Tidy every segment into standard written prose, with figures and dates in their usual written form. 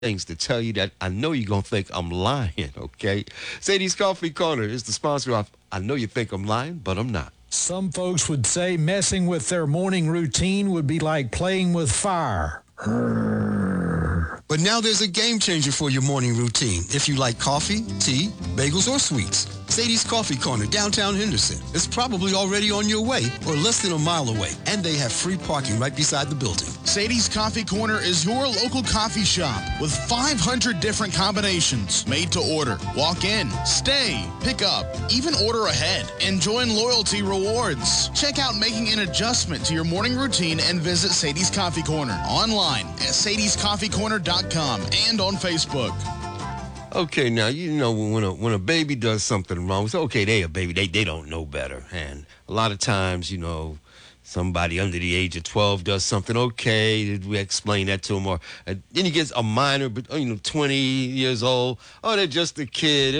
things to tell you that I know you're going to think I'm lying, okay? Sadie's Coffee Corner is the sponsor of I Know You Think I'm Lying, but I'm not. Some folks would say messing with their morning routine would be like playing with fire. But now there's a game changer for your morning routine. If you like coffee, tea, bagels, or sweets, Sadie's Coffee Corner, downtown Henderson, is probably already on your way or less than a mile away, and they have free parking right beside the building. Sadie's Coffee Corner is your local coffee shop with 500 different combinations made to order. Walk in, stay, pick up, even order ahead, and join loyalty rewards. Check out making an adjustment to your morning routine and visit Sadie's Coffee Corner online at sadiescoffeecorner.com and on Facebook. Okay, now, you know, when a baby does something wrong, it's okay, they a baby. They don't know better. And a lot of times, you know, somebody under the age of 12 does something, okay, we explain that to them. Or then he gets a minor, but, 20 years old. Oh, they're just a kid,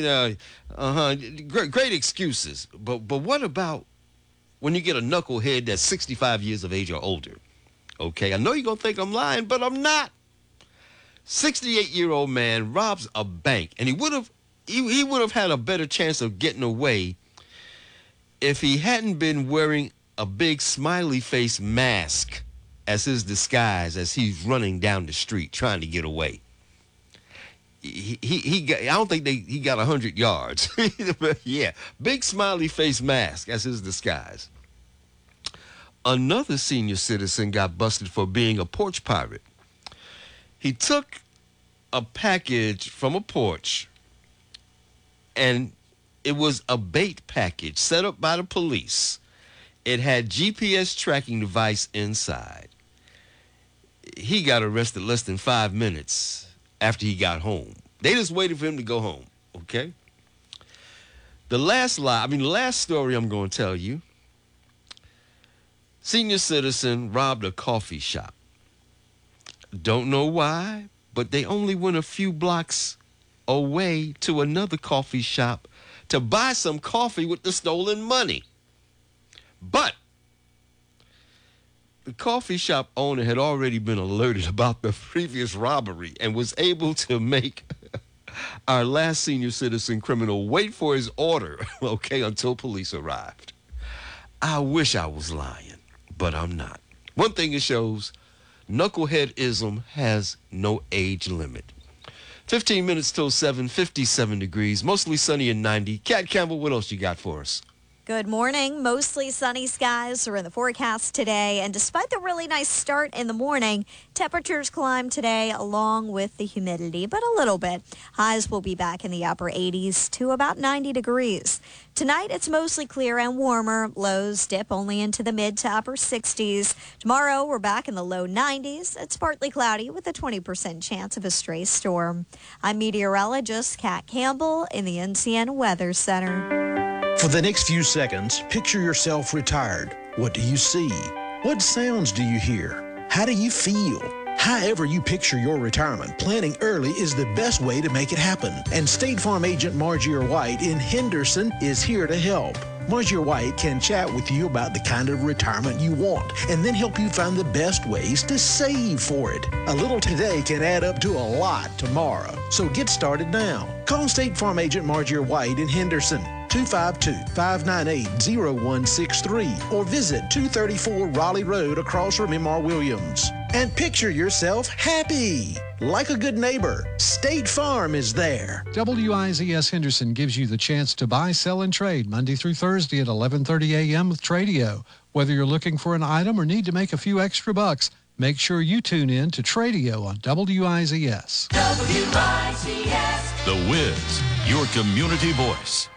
Great excuses. But what about when you get a knucklehead that's 65 years of age or older? Okay, I know you're going to think I'm lying, but I'm not. 68-year-old man robs a bank, and he would have had a better chance of getting away if he hadn't been wearing a big smiley face mask as his disguise as he's running down the street trying to get away. I don't think he got 100 yards. But yeah, big smiley face mask as his disguise. Another senior citizen got busted for being a porch pirate. He took a package from a porch, and it was a bait package set up by the police. It had GPS tracking device inside. He got arrested less than 5 minutes after he got home. They just waited for him to go home, okay? The last story I'm going to tell you, senior citizen robbed a coffee shop. Don't know why, but they only went a few blocks away to another coffee shop to buy some coffee with the stolen money. But the coffee shop owner had already been alerted about the previous robbery and was able to make our last senior citizen criminal wait for his order, okay, until police arrived. I wish I was lying, but I'm not. One thing it shows, knuckleheadism has no age limit. 15 minutes till 7, 57 degrees, mostly sunny and 90. Kat Campbell, what else you got for us? Good morning. Mostly sunny skies are in the forecast today. And despite the really nice start in the morning, temperatures climb today along with the humidity, but a little bit. Highs will be back in the upper 80s to about 90 degrees. Tonight, it's mostly clear and warmer. Lows dip only into the mid to upper 60s. Tomorrow, we're back in the low 90s. It's partly cloudy with a 20% chance of a stray storm. I'm meteorologist Kat Campbell in the NCN Weather Center. For the next few seconds, picture yourself retired. What do you see? What sounds do you hear? How do you feel? However you picture your retirement, planning early is the best way to make it happen. And State Farm agent Margie White in Henderson is here to help. Margie White can chat with you about the kind of retirement you want and then help you find the best ways to save for it. A little today can add up to a lot tomorrow. So get started now. Call State Farm agent Margie White in Henderson, 252-598-0163, or visit 234 Raleigh Road across from M.R. Williams. And picture yourself happy. Like a good neighbor, State Farm is there. WIZS Henderson gives you the chance to buy, sell, and trade Monday through Thursday at 11:30 a.m. with Tradio. Whether you're looking for an item or need to make a few extra bucks, make sure you tune in to Tradio on WIZS. WIZS. The Wiz, your community voice.